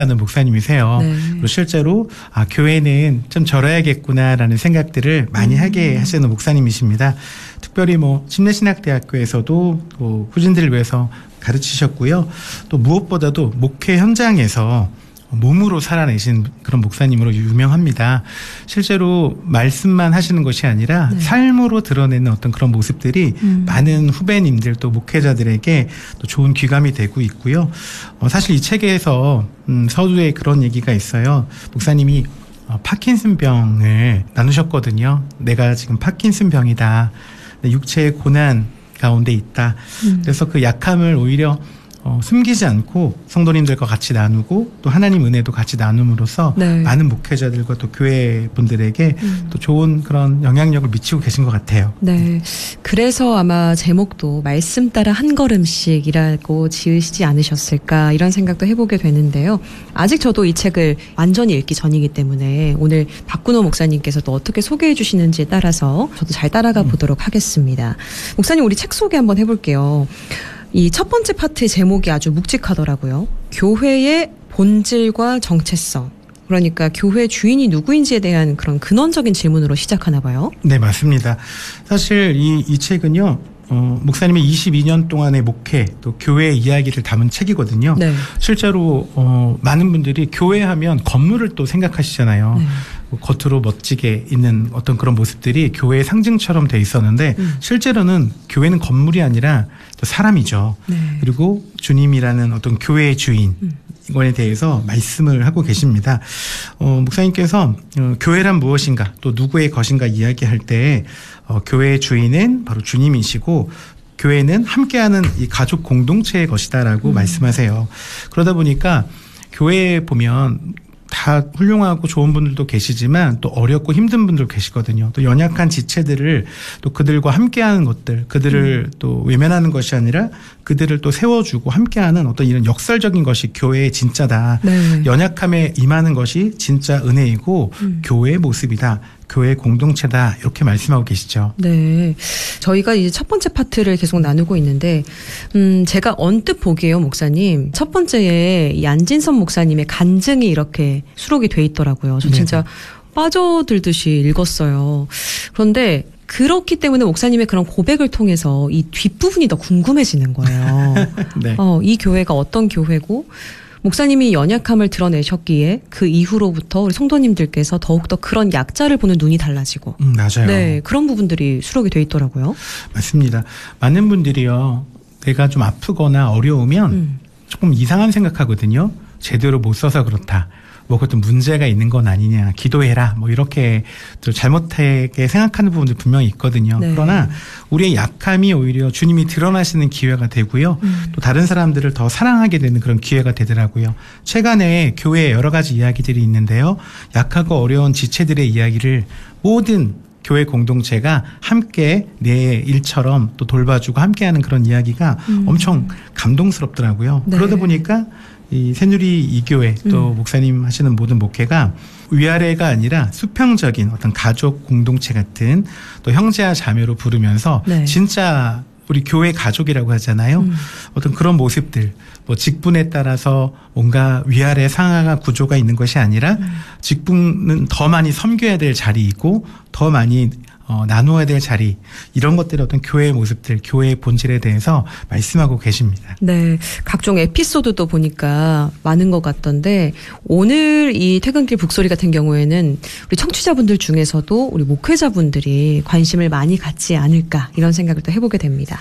하는 목사님이세요. 네. 그리고 실제로 교회는 좀 절어야겠구나라는 생각들을 많이 하게 하시는 목사님이십니다. 특별히 침례신학대학교에서도 또 후진들을 위해서 가르치셨고요. 또 무엇보다도 목회 현장에서 몸으로 살아내신 그런 목사님으로 유명합니다. 실제로 말씀만 하시는 것이 아니라 네. 삶으로 드러내는 어떤 그런 모습들이 많은 후배님들 또 목회자들에게 또 좋은 귀감이 되고 있고요. 사실 이 책에서 서두에 그런 얘기가 있어요. 목사님이 파킨슨병을 나누셨거든요. 내가 지금 파킨슨병이다. 육체의 고난 가운데 있다. 그래서 그 약함을 오히려 숨기지 않고 성도님들과 같이 나누고 또 하나님 은혜도 같이 나눔으로써 네. 많은 목회자들과 또 교회 분들에게 또 좋은 그런 영향력을 미치고 계신 것 같아요. 네. 그래서 아마 제목도 말씀 따라 한 걸음씩이라고 지으시지 않으셨을까 이런 생각도 해보게 되는데요. 아직 저도 이 책을 완전히 읽기 전이기 때문에 오늘 박근호 목사님께서 또 어떻게 소개해 주시는지에 따라서 저도 잘 따라가 보도록 하겠습니다. 목사님, 우리 책 소개 한번 해볼게요. 이 첫 번째 파트의 제목이 아주 묵직하더라고요. 교회의 본질과 정체성. 그러니까 교회 주인이 누구인지에 대한 그런 근원적인 질문으로 시작하나 봐요. 네, 맞습니다. 사실 이 책은요. 목사님의 22년 동안의 목회 또 교회 이야기를 담은 책이거든요. 네. 실제로 많은 분들이 교회하면 건물을 또 생각하시잖아요. 네. 겉으로 멋지게 있는 어떤 그런 모습들이 교회의 상징처럼 돼 있었는데 실제로는 교회는 건물이 아니라 또 사람이죠. 네. 그리고 주님이라는 어떤 교회의 주인 이거에 대해서 말씀을 하고 계십니다. 목사님께서 교회란 무엇인가 또 누구의 것인가 이야기할 때 교회의 주인은 바로 주님이시고 교회는 함께하는 이 가족 공동체의 것이다라고 말씀하세요. 그러다 보니까 교회에 보면 다 훌륭하고 좋은 분들도 계시지만 또 어렵고 힘든 분들 계시거든요. 또 연약한 지체들을 또 그들과 함께하는 것들, 그들을 또 외면하는 것이 아니라 그들을 또 세워주고 함께하는 어떤 이런 역설적인 것이 교회의 진짜다. 네. 연약함에 임하는 것이 진짜 은혜이고 교회의 모습이다. 교회 공동체다. 이렇게 말씀하고 계시죠. 네. 저희가 이제 첫 번째 파트를 계속 나누고 있는데, 제가 언뜻 보기에요, 목사님. 첫 번째에 이 안진선 목사님의 간증이 이렇게 수록이 돼 있더라고요. 저 진짜 빠져들듯이 읽었어요. 그런데 그렇기 때문에 목사님의 그런 고백을 통해서 이 뒷부분이 더 궁금해지는 거예요. 네. 이 교회가 어떤 교회고, 목사님이 연약함을 드러내셨기에 그 이후로부터 우리 성도님들께서 더욱더 그런 약자를 보는 눈이 달라지고. 맞아요. 네, 그런 부분들이 수록이 돼 있더라고요. 맞습니다. 많은 분들이요. 내가 좀 아프거나 어려우면 조금 이상한 생각하거든요. 제대로 못 써서 그렇다. 뭐 그것도 문제가 있는 건 아니냐. 기도해라. 뭐 이렇게 또 잘못하게 생각하는 부분들 분명히 있거든요. 네. 그러나 우리의 약함이 오히려 주님이 드러나시는 기회가 되고요. 또 다른 사람들을 더 사랑하게 되는 그런 기회가 되더라고요. 최근에 교회에 여러 가지 이야기들이 있는데요. 약하고 어려운 지체들의 이야기를 모든 교회 공동체가 함께 내 일처럼 또 돌봐주고 함께하는 그런 이야기가 엄청 감동스럽더라고요. 네. 그러다 보니까 이 새누리 이교회 또 목사님 하시는 모든 목회가 위아래가 아니라 수평적인 어떤 가족 공동체 같은 또 형제와 자매로 부르면서 네. 진짜 우리 교회 가족이라고 하잖아요. 어떤 그런 모습들, 뭐 직분에 따라서 뭔가 위아래 상하가 구조가 있는 것이 아니라 직분은 더 많이 섬겨야 될 자리이고 더 많이 나누어야 될 자리, 이런 것들의 어떤 교회의 모습들, 교회의 본질에 대해서 말씀하고 계십니다. 네. 각종 에피소드도 보니까 많은 것 같던데, 오늘 이 퇴근길 북소리 같은 경우에는 우리 청취자분들 중에서도 우리 목회자분들이 관심을 많이 갖지 않을까, 이런 생각을 또 해보게 됩니다.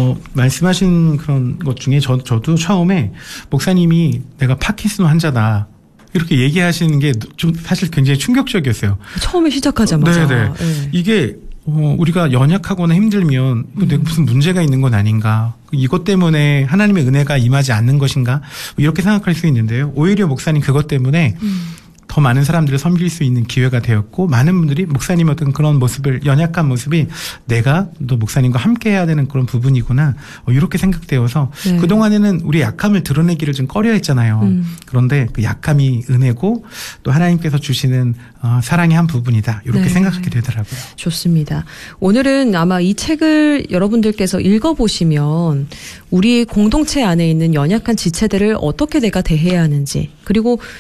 말씀하신 그런 것 중에 저도 처음에 목사님이 내가 파킨슨 환자다. 이렇게 얘기하시는 게 좀 사실 굉장히 충격적이었어요. 처음에 시작하자마자. 네네. 네. 이게 우리가 연약하거나 힘들면 내가 무슨 문제가 있는 건 아닌가. 이것 때문에 하나님의 은혜가 임하지 않는 것인가. 이렇게 생각할 수 있는데요. 오히려 목사님 그것 때문에 더 많은 사람들을 섬길 수 있는 기회가 되었고 많은 분들이 목사님의 어떤 그런 모습을 연약한 모습이 내가 또 목사님과 함께 해야 되는 그런 부분이구나 이렇게 생각되어서 네. 그동안에는 우리 약함을 드러내기를 좀 꺼려했잖아요. 그런데 그 약함이 은혜고 또 하나님께서 주시는 사랑의 한 부분이다 이렇게 네. 생각하게 되더라고요. 좋습니다. 오늘은 아마 이 책을 여러분들께서 읽어보시면 우리 공동체 안에 있는 연약한 지체들을 어떻게 내가 대해야 하는지 그리고